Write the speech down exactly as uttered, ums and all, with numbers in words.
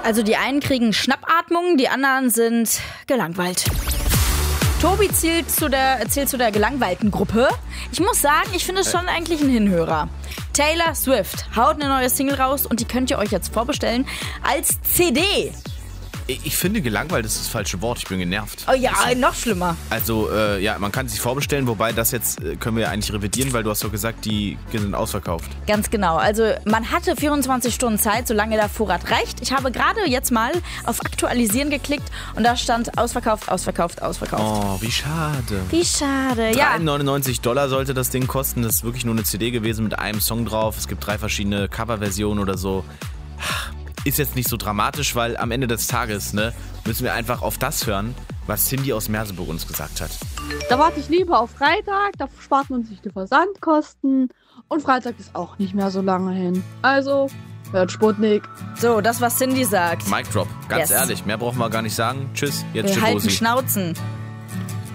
Also die einen kriegen Schnappatmung, die anderen sind gelangweilt. Tobi zählt zu der, zählt zu der gelangweilten Gruppe. Ich muss sagen, ich finde es schon eigentlich ein Hinhörer. Taylor Swift haut eine neue Single raus und die könnt ihr euch jetzt vorbestellen als C D. Ich finde, gelangweilt ist das falsche Wort. Ich bin genervt. Oh ja, noch schlimmer. Also, äh, ja, man kann sich vorbestellen, wobei das jetzt äh, können wir ja eigentlich revidieren, weil du hast doch gesagt, die sind ausverkauft. Ganz genau. Also, man hatte vierundzwanzig Stunden Zeit, solange der Vorrat reicht. Ich habe gerade jetzt mal auf Aktualisieren geklickt und da stand ausverkauft, ausverkauft, ausverkauft. Oh, wie schade. Wie schade, ja. neunundneunzig Dollar sollte das Ding kosten. Das ist wirklich nur eine C D gewesen mit einem Song drauf. Es gibt drei verschiedene Coverversionen oder so. Ist jetzt nicht so dramatisch, weil am Ende des Tages ne, müssen wir einfach auf das hören, was Cindy aus Merseburg uns gesagt hat. Da warte ich lieber auf Freitag, da spart man sich die Versandkosten und Freitag ist auch nicht mehr so lange hin. Also, hört Sputnik. So, das, was Cindy sagt. Mic Drop, ganz Yes. ehrlich, mehr brauchen wir gar nicht sagen. Tschüss, jetzt Wir halten Schibosi. Schnauzen.